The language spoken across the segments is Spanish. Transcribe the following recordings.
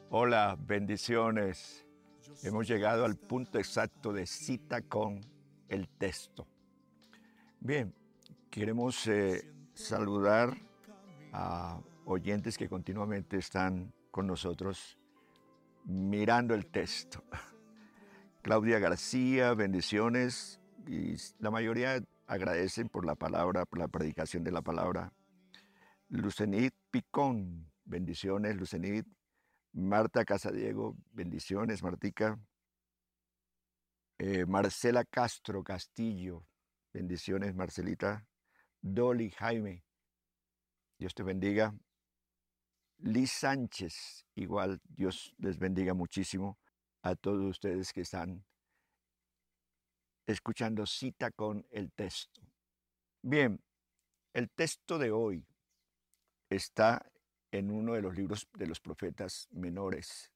Hola, bendiciones. Hemos llegado al punto exacto de cita con el texto. Bien, queremos saludar a oyentes que continuamente están con nosotros mirando el texto. Claudia García, bendiciones. Y la mayoría agradecen por la palabra, por la predicación de la palabra. Lucenit Picón, bendiciones, Lucenit. Marta Casadiego, bendiciones, Martica. Marcela Castro Castillo, bendiciones, Marcelita. Dolly Jaime, Dios te bendiga. Liz Sánchez, igual, Dios les bendiga muchísimo a todos ustedes que están escuchando cita con el texto. Bien, el texto de hoy está en uno de los libros de los profetas menores,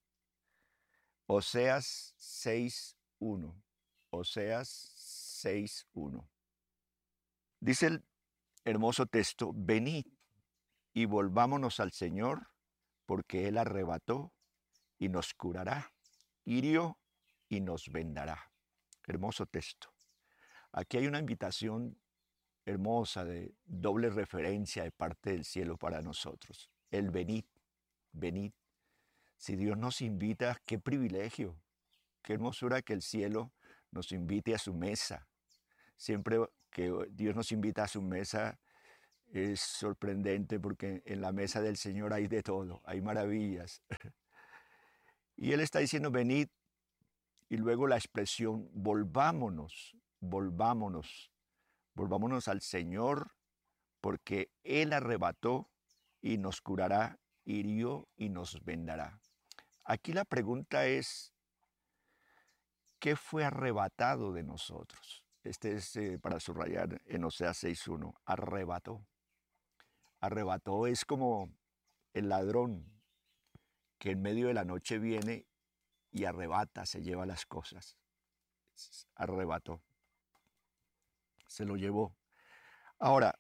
Oseas 6:1. Oseas 6:1. Dice el hermoso texto: venid y volvámonos al Señor, porque Él arrebató y nos curará, hirió y nos vendará. Hermoso texto. Aquí hay una invitación hermosa de doble referencia de parte del cielo para nosotros. El venid, venid. Si Dios nos invita, qué privilegio, qué hermosura que el cielo nos invite a su mesa. Siempre que Dios nos invita a su mesa es sorprendente porque en la mesa del Señor hay de todo, hay maravillas. Y Él está diciendo, venid, y luego la expresión, volvámonos, volvámonos, volvámonos al Señor, porque Él arrebató y nos curará, hirió y nos vendará. Aquí la pregunta es, ¿qué fue arrebatado de nosotros? Este es para subrayar en Oseas 6:1, arrebató. Arrebató es como el ladrón que en medio de la noche viene y arrebata, se lleva las cosas. Arrebató, se lo llevó. Ahora,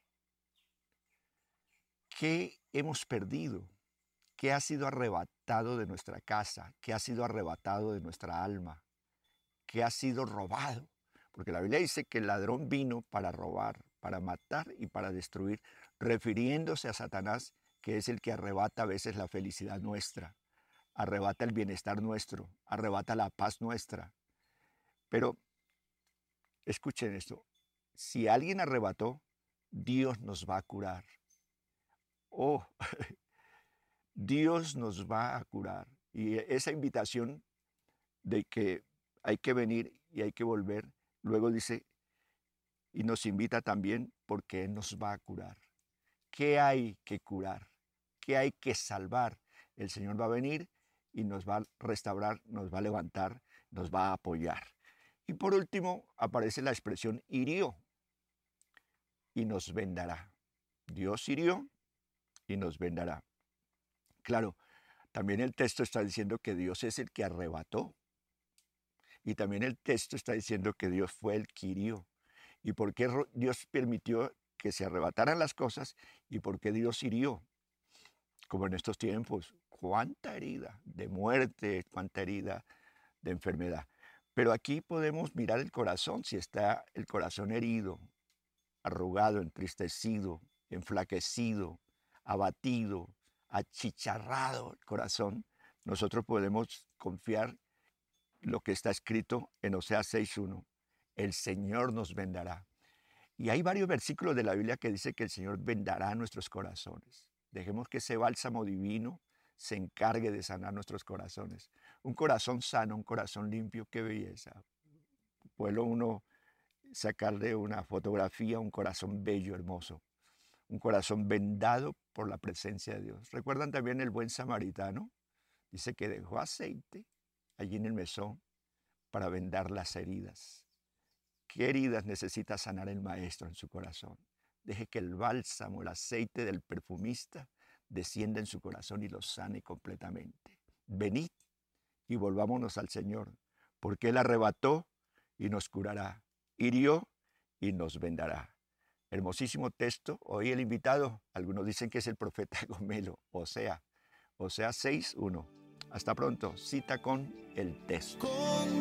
¿qué hemos perdido? ¿Qué ha sido arrebatado de nuestra casa? ¿Qué ha sido arrebatado de nuestra alma? ¿Qué ha sido robado? Porque la Biblia dice que el ladrón vino para robar, para matar y para destruir, refiriéndose a Satanás, que es el que arrebata a veces la felicidad nuestra, arrebata el bienestar nuestro, arrebata la paz nuestra. Pero escuchen esto, si alguien arrebató, Dios nos va a curar. Oh, Dios nos va a curar. Y esa invitación de que hay que venir y hay que volver, luego dice, y nos invita también porque Él nos va a curar. ¿Qué hay que curar? ¿Qué hay que salvar? El Señor va a venir y nos va a restaurar, nos va a levantar, nos va a apoyar. Y por último aparece la expresión hirió y nos vendará. Dios hirió y nos vendará. Claro, también el texto está diciendo que Dios es el que arrebató. Y también el texto está diciendo que Dios fue el que hirió. ¿Y por qué Dios permitió que se arrebataran las cosas? ¿Y por qué Dios hirió? Como en estos tiempos, cuánta herida de muerte, cuánta herida de enfermedad. Pero aquí podemos mirar el corazón, si está el corazón herido, arrugado, entristecido, enflaquecido, abatido, achicharrado el corazón, nosotros podemos confiar lo que está escrito en Oseas 6:1. El Señor nos vendará. Y hay varios versículos de la Biblia que dice que el Señor vendará nuestros corazones. Dejemos que ese bálsamo divino se encargue de sanar nuestros corazones. Un corazón sano, un corazón limpio, qué belleza. Puede uno sacarle una fotografía a un corazón bello, hermoso. Un corazón vendado por la presencia de Dios. ¿Recuerdan también el buen samaritano? Dice que dejó aceite allí en el mesón para vendar las heridas. ¿Qué heridas necesita sanar el maestro en su corazón? Deje que el bálsamo, el aceite del perfumista descienda en su corazón y lo sane completamente. Venid y volvámonos al Señor, porque Él arrebató y nos curará, hirió y nos vendará. Hermosísimo texto. Hoy el invitado, algunos dicen que es el profeta Gomelo, Oseas 6:1. Hasta pronto. Cita con el texto.